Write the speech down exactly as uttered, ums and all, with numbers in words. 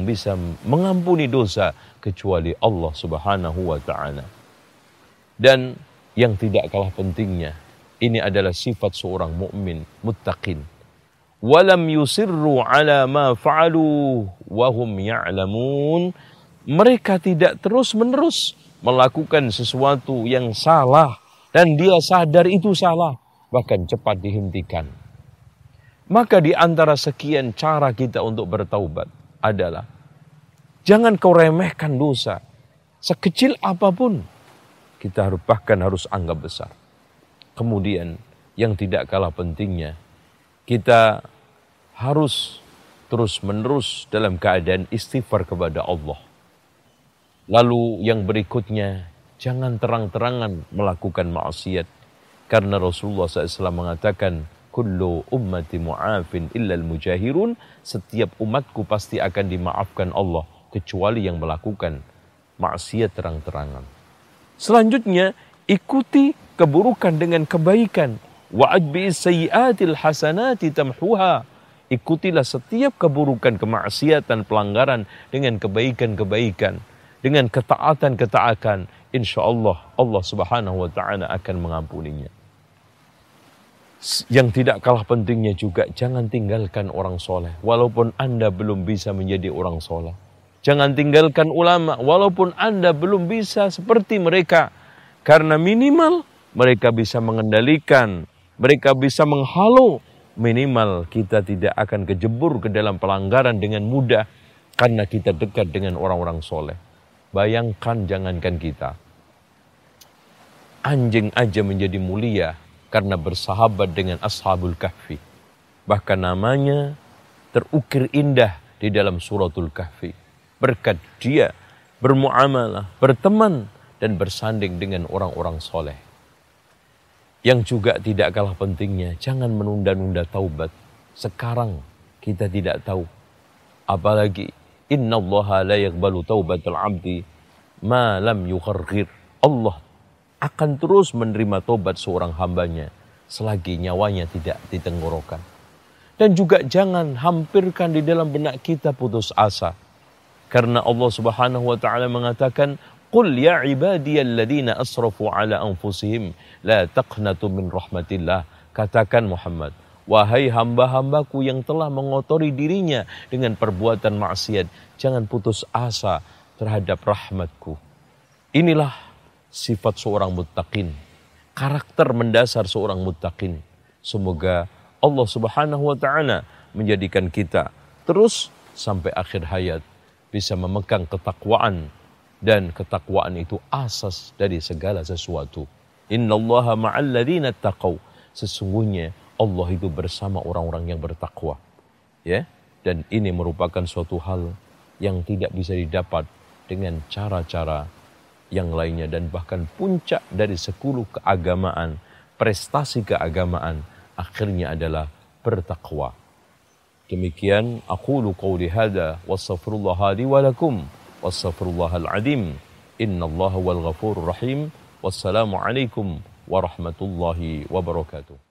yang bisa mengampuni dosa kecuali Allah Subhanahu wa taala. Dan yang tidak kalah pentingnya, ini adalah sifat seorang mukmin muttaqin. Walam yusirru ala ma fa'alu wa hum ya'lamun. Mereka tidak terus-menerus melakukan sesuatu yang salah dan dia sadar itu salah, bahkan cepat dihentikan. Maka di antara sekian cara kita untuk bertaubat adalah jangan kau remehkan dosa. Sekecil apapun kita harus bahkan harus anggap besar. Kemudian yang tidak kalah pentingnya, kita harus terus-menerus dalam keadaan istighfar kepada Allah. Lalu yang berikutnya, jangan terang-terangan melakukan maksiat. Karena Rasulullah shallallahu alaihi wasallam mengatakan, kullu ummati mu'afin illal mujahirun. Setiap umatku pasti akan dimaafkan Allah, kecuali yang melakukan maksiat terang-terangan. Selanjutnya, ikuti keburukan dengan kebaikan. Wa'adbi'is sayyiatil hasanati tamhuha. Ikutilah setiap keburukan, kemaksiatan, pelanggaran dengan kebaikan-kebaikan, dengan ketaatan-ketaatan. Insya Allah, Allah Subhanahu wa taala akan mengampuninya. Yang tidak kalah pentingnya juga, jangan tinggalkan orang soleh, walaupun Anda belum bisa menjadi orang soleh. Jangan tinggalkan ulama, walaupun Anda belum bisa seperti mereka. Karena minimal mereka bisa mengendalikan, mereka bisa menghalau. Minimal kita tidak akan kejebur ke dalam pelanggaran dengan mudah, karena kita dekat dengan orang-orang soleh. Bayangkan, jangankan kita, anjing aja menjadi mulia karena bersahabat dengan Ashabul Kahfi. Bahkan namanya terukir indah di dalam suratul Kahfi. Berkat dia bermuamalah, berteman, dan bersanding dengan orang-orang soleh. Yang juga tidak kalah pentingnya, jangan menunda-nunda taubat. Sekarang kita tidak tahu. Apalagi, innallaha la yaqbalu taubatal abdi ma lam yukharghir. Allah akan terus menerima taubat seorang hambanya selagi nyawanya tidak di tenggorokan. Dan juga jangan hampirkan di dalam benak kita putus asa. Karena Allah Subhanahu wa taala mengatakan, "Qul ya ibadiyalladzina asrafu ala anfusihim la taqnatu min rahmatillah." Katakan Muhammad, wahai hamba-hambaku yang telah mengotori dirinya dengan perbuatan maksiat, jangan putus asa terhadap rahmatku. Inilah sifat seorang muttaqin, karakter mendasar seorang muttaqin. Semoga Allah Subhanahu wa taala menjadikan kita terus sampai akhir hayat bisa memegang ketakwaan, dan ketakwaan itu asas dari segala sesuatu. Innallaha ma'al ladzina taqaw. Sesungguhnya Allah itu bersama orang-orang yang bertakwa. Ya, dan ini merupakan suatu hal yang tidak bisa didapat dengan cara-cara yang lainnya, dan bahkan puncak dari sepuluh keagamaan, prestasi keagamaan akhirnya adalah bertakwa. Demikian aqulu qawli hadza wastaghfirullah li wa lakum wastaghfirullahal azim. Innallaha wal ghafurur rahim. Wassalamu alaikum warahmatullahi wabarakatuh.